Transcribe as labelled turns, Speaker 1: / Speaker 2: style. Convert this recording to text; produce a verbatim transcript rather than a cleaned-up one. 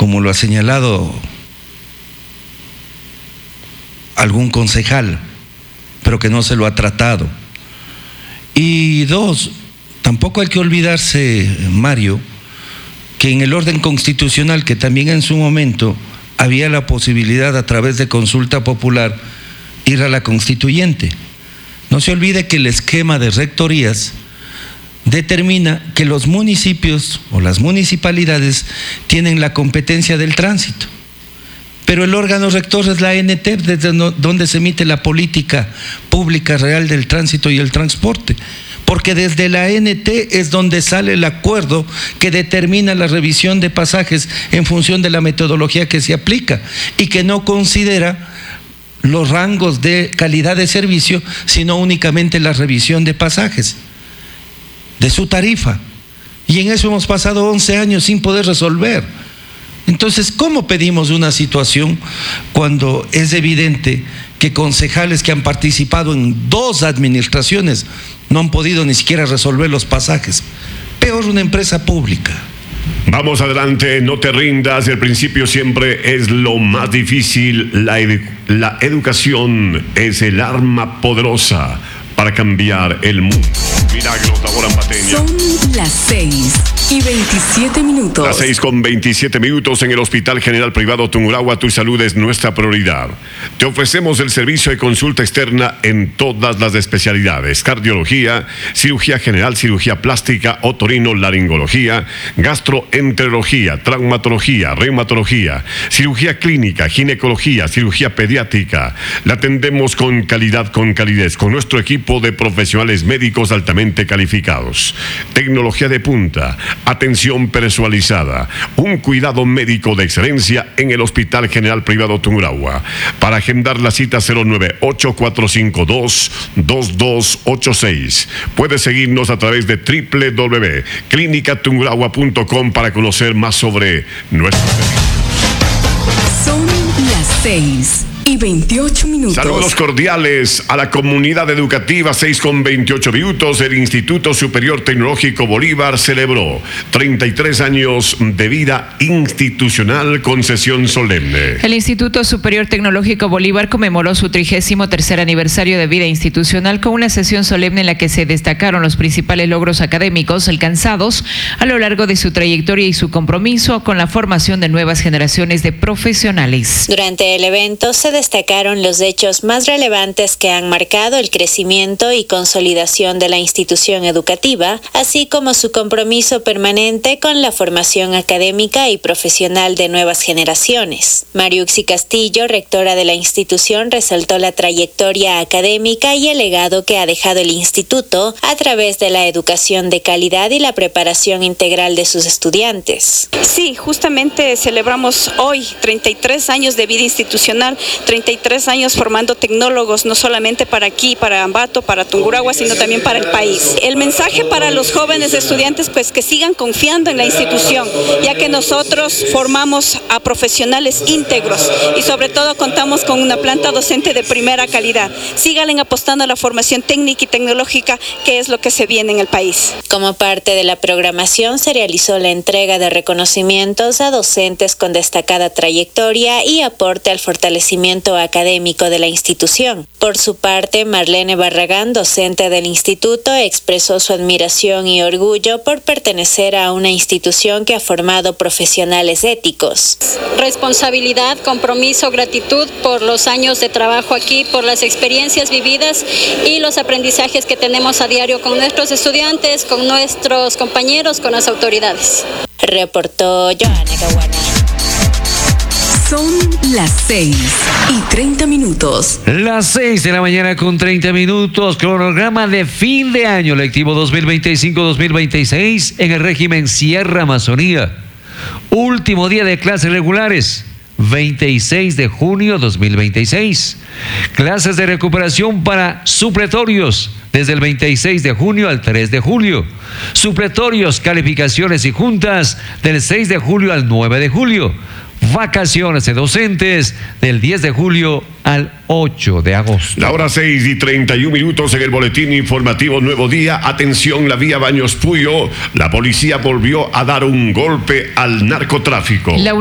Speaker 1: como lo ha señalado algún concejal, pero que no se lo ha tratado. Y dos, tampoco hay que olvidarse, Mario, que en el orden constitucional, que también en su momento había la posibilidad a través de consulta popular ir a la constituyente. No se olvide que el esquema de rectorías determina que los municipios o las municipalidades tienen la competencia del tránsito, pero el órgano rector es la A N T, desde donde se emite la política pública real del tránsito y el transporte, porque desde la A N T es donde sale el acuerdo que determina la revisión de pasajes en función de la metodología que se aplica y que no considera los rangos de calidad de servicio, sino únicamente la revisión de pasajes, de su tarifa. Y en eso hemos pasado once años sin poder resolver. Entonces, ¿cómo pedimos una situación cuando es evidente que concejales que han participado en dos administraciones no han podido ni siquiera resolver los pasajes? Peor, una empresa pública.
Speaker 2: Vamos adelante, no te rindas, el principio siempre es lo más difícil. La, edu- la educación es el arma poderosa para cambiar el mundo. Milagros laboran Pateña.
Speaker 3: Son las seis y veintisiete minutos.
Speaker 2: Las seis con veintisiete minutos en el Hospital General Privado Tungurahua. Tu salud es nuestra prioridad. Te ofrecemos el servicio de consulta externa en todas las especialidades: cardiología, cirugía general, cirugía plástica, otorrinolaringología, gastroenterología, traumatología, reumatología, cirugía clínica, ginecología, cirugía pediátrica. La atendemos con calidad, con calidez, con nuestro equipo de profesionales médicos altamente calificados. Tecnología de punta, atención personalizada, un cuidado médico de excelencia en el Hospital General Privado Tungurahua. Para agendar la cita, cero nueve ocho cuatro cinco dos dos dos ocho seis. Puedes seguirnos a través de doble u doble u doble u punto clínica tungurahua punto com para conocer más sobre nuestro servicio.
Speaker 3: Son las seis y veintiocho minutos.
Speaker 2: Saludos cordiales a la comunidad educativa. Seis con veintiocho minutos. El Instituto Superior Tecnológico Bolívar celebró treinta y tres años de vida institucional con sesión solemne.
Speaker 4: El Instituto Superior Tecnológico Bolívar conmemoró su trigésimo tercer aniversario de vida institucional con una sesión solemne en la que se destacaron los principales logros académicos alcanzados a lo largo de su trayectoria y su compromiso con la formación de nuevas generaciones de profesionales.
Speaker 5: Durante el evento se destacaron los hechos más relevantes que han marcado el crecimiento y consolidación de la institución educativa, así como su compromiso permanente con la formación académica y profesional de nuevas generaciones. Mariuxi Castillo, rectora de la institución, resaltó la trayectoria académica y el legado que ha dejado el instituto a través de la educación de calidad y la preparación integral de sus estudiantes.
Speaker 6: Sí, justamente celebramos hoy treinta y tres años de vida institucional, treinta y tres años formando tecnólogos, no solamente para aquí, para Ambato, para Tungurahua, sino también para el país. El mensaje para los jóvenes estudiantes, pues que sigan confiando en la institución, ya que nosotros formamos a profesionales íntegros y sobre todo contamos con una planta docente de primera calidad. Síganle apostando a la formación técnica y tecnológica, que es lo que se viene en el país.
Speaker 5: Como parte de la programación se realizó la entrega de reconocimientos a docentes con destacada trayectoria y aporte al fortalecimiento académico de la institución. Por su parte, Marlene Barragán, docente del instituto, expresó su admiración y orgullo por pertenecer a una institución que ha formado profesionales éticos.
Speaker 7: Responsabilidad, compromiso, gratitud por los años de trabajo aquí, por las experiencias vividas y los aprendizajes que tenemos a diario con nuestros estudiantes, con nuestros compañeros, con las autoridades.
Speaker 5: Reportó Joana Caguana.
Speaker 3: Son las seis y treinta minutos.
Speaker 8: Las seis de la mañana con treinta minutos. Cronograma de fin de año lectivo dos mil veinticinco dos mil veintiséis en el régimen Sierra Amazonía. Último día de clases regulares, veintiséis de junio dos mil veintiséis. Clases de recuperación para supletorios desde el veintiséis de junio al tres de julio. Supletorios, calificaciones y juntas del seis de julio al nueve de julio. Vacaciones de docentes del diez de julio al ocho de agosto.
Speaker 2: La hora seis y treinta y un minutos en el boletín informativo Nuevo Día. Atención, la vía Baños Puyo. La policía volvió a dar un golpe al narcotráfico.
Speaker 4: La